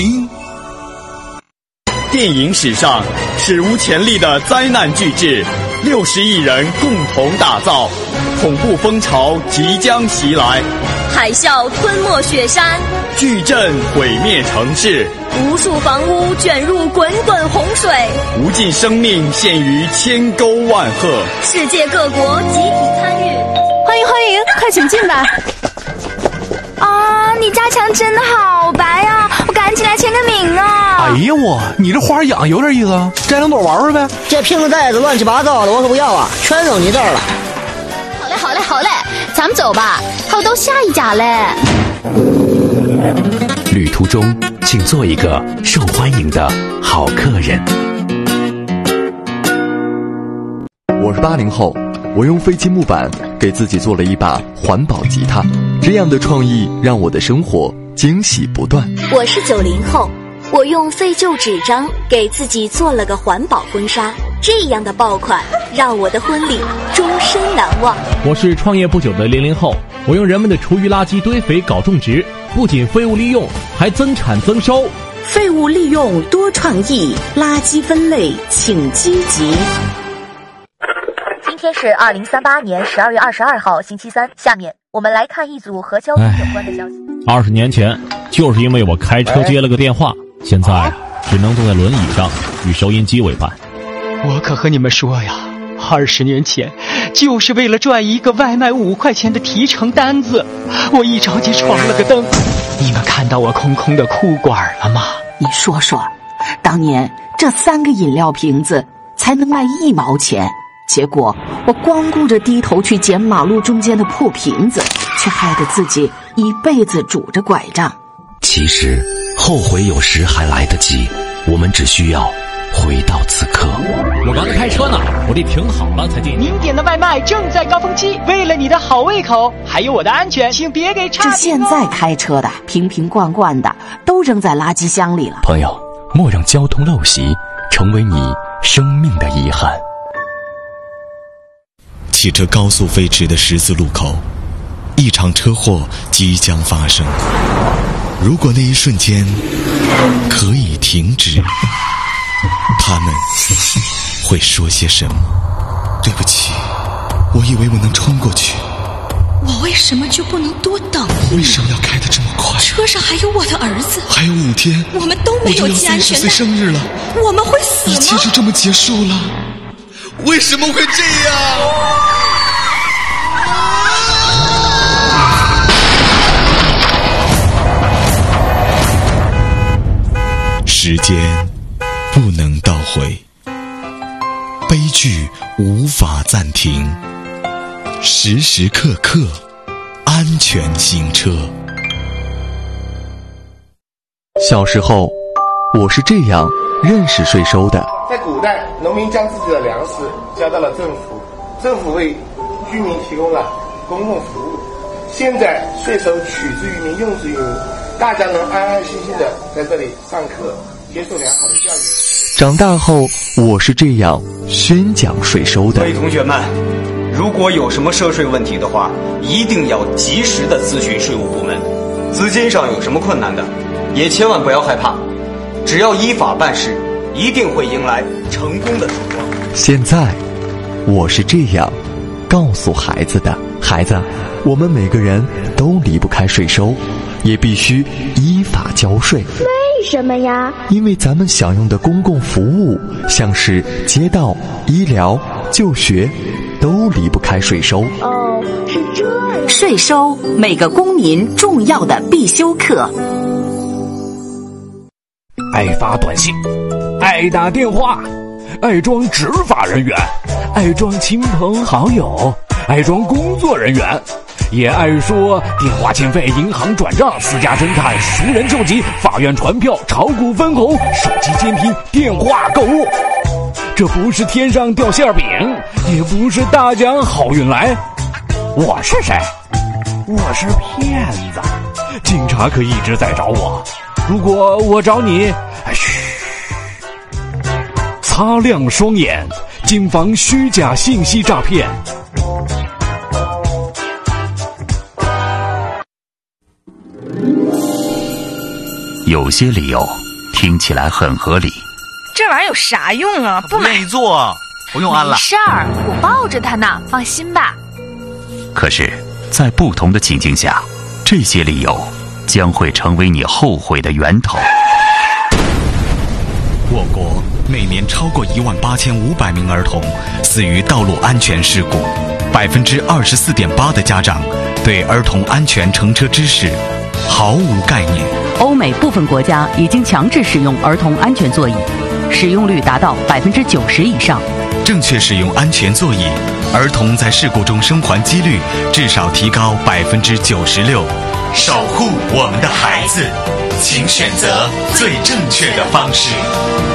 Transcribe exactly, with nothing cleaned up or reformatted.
电影史上史无前例的灾难巨制，六十亿人共同打造，恐怖风潮即将袭来， 海啸吞没雪山， 巨震毁灭城市， 无数房屋卷入滚滚洪水， 无尽生命陷于千沟万壑， 世界各国集体参与。 欢迎欢迎，快请进吧。 啊，你家墙真的好白啊，我赶紧来签个名啊。 哎呀我，你这花养有点意思啊，摘两朵玩玩呗。 这瓶子袋子乱七八糟的，我可不要啊，全扔你这儿了。 好嘞好嘞好嘞，咱们走吧，还有到下一家嘞。 旅途中请做一个受欢迎的好客人。 我是八零后，我用废弃木板给自己做了一把环保吉他，这样的创意让我的生活惊喜不断。 我是九零后，我用废旧纸张给自己做了个环保婚纱，这样的爆款让我的婚礼终身难忘。 我是创业不久的零零后，我用人们的厨余垃圾堆肥搞种植，不仅废物利用，还增产增收。 废物利用多创意，垃圾分类请积极。 今天是二零三八年十二月二十二号星期三，下面我们来看一组和交通有关的消息。 二十年前，就是因为我开车接了个电话，现在只能坐在轮椅上与收音机为伴。 我可和你们说呀，二十年前就是为了赚一个外卖五块钱的提成单子，我一着急闯了个灯。你们看到我空空的裤管了吗？ 你说说，当年这三个饮料瓶子才能卖一毛钱，结果我光顾着低头去捡马路中间的破瓶子，却害得自己一辈子拄着拐杖。 其实后悔有时还来得及，我们只需要回到此刻。 我刚才开车呢，我得停好了才进。 您点的外卖正在高峰期，为了你的好胃口还有我的安全，请别给差评哦。 这现在开车的瓶瓶罐罐的都扔在垃圾箱里了。 朋友，莫让交通陋习成为你生命的遗憾。 汽车高速飞驰的十字路口，一场车祸即将发生。如果那一瞬间可以停止，他们会说些什么？对不起，我以为我能冲过去。 我为什么就不能多等一秒？ 为什么要开得这么快？ 车上还有我的儿子， 还有五天， 我们都没有系安全带。 我就要三十岁生日了， 我们会死吗？ 一切就这么结束了？为什么会这样？时间不能倒回，悲剧无法暂停，时时刻刻安全行车。 小时候，我是这样认识税收的。 在古代，农民将自己的粮食交到了政府，政府为居民提供了公共服务。现在税收取之于民，用之于民，大家能安安心心的在这里上课，接受良好的教育。 长大后，我是这样宣讲税收的。 各位同学们，如果有什么涉税问题的话，一定要及时的咨询税务部门。资金上有什么困难的，也千万不要害怕，只要依法办事，一定会迎来成功的曙光。 现在，我是这样告诉孩子的：孩子，我们每个人都离不开税收，也必须依法交税。 为什么呀？ 因为咱们享用的公共服务，像是街道、医疗、就学，都离不开税收。 哦，是这样。 税收，每个公民重要的必修课。 爱发短信，爱打电话，爱装执法人员，爱装亲朋好友，爱装工作人员，也爱说电话欠费、银行转账、私家侦探、熟人救急、法院传票、炒股分红、手机监听、电话购物。这不是天上掉馅饼，也不是大奖好运来。我是谁？我是骗子。警察可一直在找我，如果我找你，嘘，擦亮双眼，谨防虚假信息诈骗。 有些理由听起来很合理。 这玩意儿有啥用啊？不买。 愿意做，不用安了。 没事儿，我抱着它呢，放心吧。 可是，在不同的情境下，这些理由将会成为你后悔的源头。 我国每年超过一万八千五百名儿童死于道路安全事故，百分之二十四点八的家长对儿童安全乘车知识毫无概念。 欧美部分国家已经强制使用儿童安全座椅，使用率达到百分之九十以上。 正确使用安全座椅，儿童在事故中生还几率至少提高百分之九十六。守护我们的孩子，请选择最正确的方式。